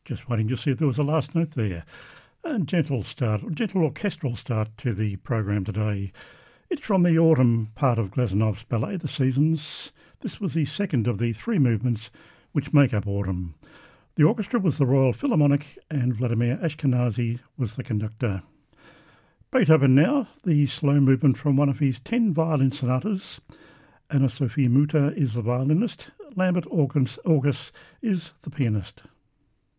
Just waiting to see if there was a last note there. A gentle orchestral start to the program today. It's from the autumn part of Glazanov's ballet, The Seasons. This was the second of the three movements which make up autumn. The orchestra was the Royal Philharmonic and Vladimir Ashkenazy was the conductor. Beethoven now, the slow movement from one of his 10 violin sonatas. Anna Sophie Mutter is the violinist. Lambert August is the pianist.